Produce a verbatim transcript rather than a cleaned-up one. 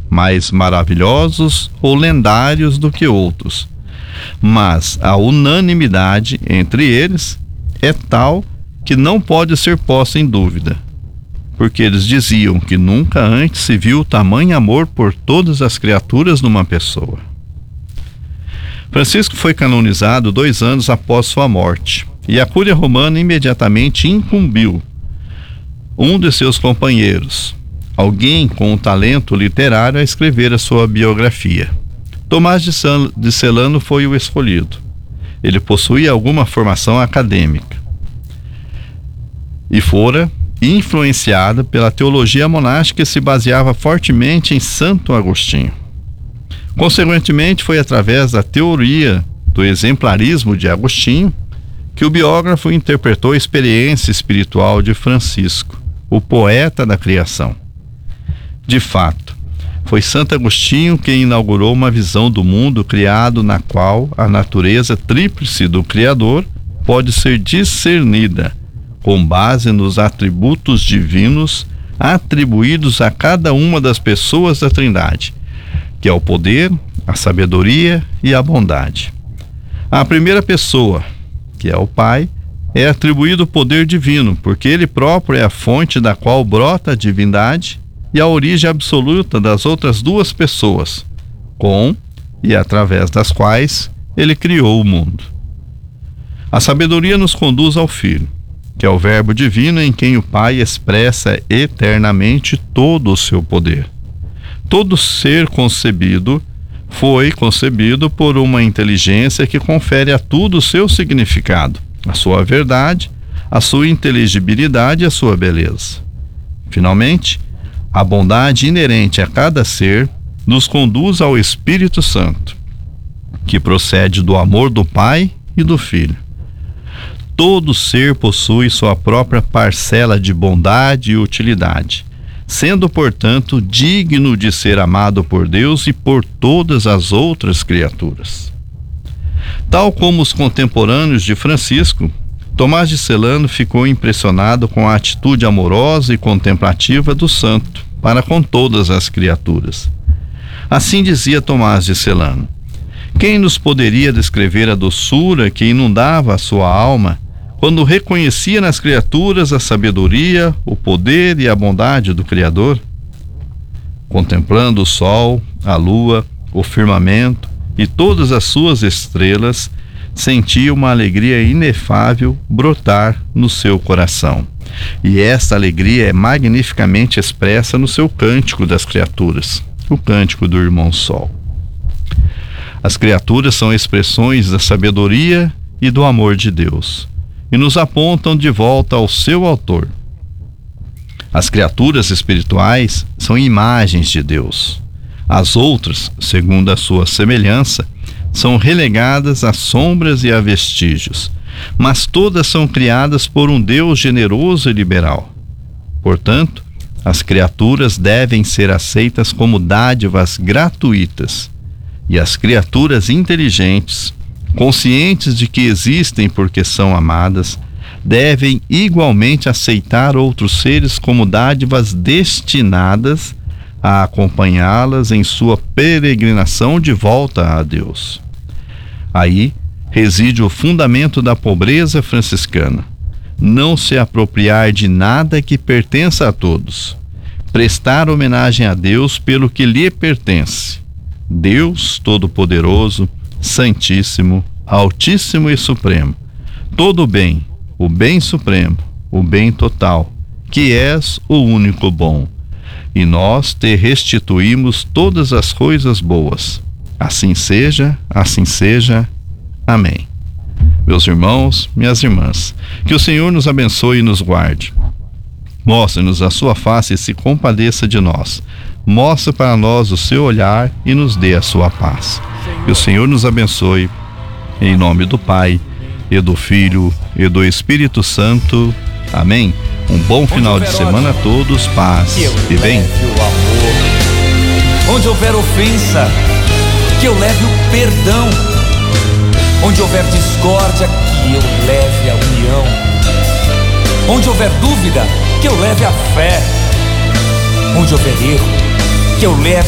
mais maravilhosos ou lendários do que outros, mas a unanimidade entre eles é tal que não pode ser posta em dúvida, porque eles diziam que nunca antes se viu tamanho amor por todas as criaturas numa pessoa. Francisco foi canonizado dois anos após sua morte, e a Cúria Romana imediatamente incumbiu um de seus companheiros, alguém com um talento literário, a escrever a sua biografia. Tomás de Celano foi o escolhido. Ele possuía alguma formação acadêmica e fora influenciado pela teologia monástica que se baseava fortemente em Santo Agostinho. Consequentemente, foi através da teoria do exemplarismo de Agostinho que o biógrafo interpretou a experiência espiritual de Francisco, o poeta da criação. De fato, foi Santo Agostinho quem inaugurou uma visão do mundo criado na qual a natureza tríplice do Criador pode ser discernida com base nos atributos divinos atribuídos a cada uma das pessoas da Trindade, que é o poder, a sabedoria e a bondade. À primeira pessoa, que é o Pai, é atribuído o poder divino, porque ele próprio é a fonte da qual brota a divindade e a origem absoluta das outras duas pessoas, com e através das quais ele criou o mundo. A sabedoria nos conduz ao Filho, que é o Verbo divino em quem o Pai expressa eternamente todo o seu poder. Todo ser concebido foi concebido por uma inteligência que confere a tudo o seu significado, a sua verdade, a sua inteligibilidade e a sua beleza. Finalmente, a bondade inerente a cada ser nos conduz ao Espírito Santo, que procede do amor do Pai e do Filho. Todo ser possui sua própria parcela de bondade e utilidade, sendo, portanto, digno de ser amado por Deus e por todas as outras criaturas. Tal como os contemporâneos de Francisco, Tomás de Celano ficou impressionado com a atitude amorosa e contemplativa do santo para com todas as criaturas. Assim dizia Tomás de Celano: quem nos poderia descrever a doçura que inundava a sua alma quando reconhecia nas criaturas a sabedoria, o poder e a bondade do Criador? Contemplando o sol, a lua, o firmamento e todas as suas estrelas, sentia uma alegria inefável brotar no seu coração. E esta alegria é magnificamente expressa no seu Cântico das Criaturas, o Cântico do Irmão Sol. As criaturas são expressões da sabedoria e do amor de Deus, e nos apontam de volta ao seu autor. As criaturas espirituais são imagens de Deus. As outras, segundo a sua semelhança, são relegadas a sombras e a vestígios, mas todas são criadas por um Deus generoso e liberal. Portanto, as criaturas devem ser aceitas como dádivas gratuitas, e as criaturas inteligentes, conscientes de que existem porque são amadas, devem igualmente aceitar outros seres como dádivas destinadas a acompanhá-las em sua peregrinação de volta a Deus. Aí reside o fundamento da pobreza franciscana: não se apropriar de nada que pertença a todos, prestar homenagem a Deus pelo que lhe pertence. Deus Todo-Poderoso, Santíssimo, Altíssimo e Supremo, todo o bem, o bem supremo, o bem total, que és o único bom, e nós te restituímos todas as coisas boas. Assim seja, assim seja. Amém. Meus irmãos, minhas irmãs, que o Senhor nos abençoe e nos guarde. Mostre-nos a sua face e se compadeça de nós. Mostre para nós o seu olhar e nos dê a sua paz. Que o Senhor nos abençoe, em nome do Pai, e do Filho, e do Espírito Santo. Amém. Um bom final de semana a todos, paz e bem. Onde houver ofensa, que eu leve o perdão. Onde houver discórdia, que eu leve a união. Onde houver dúvida, que eu leve a fé. Onde houver erro, que eu leve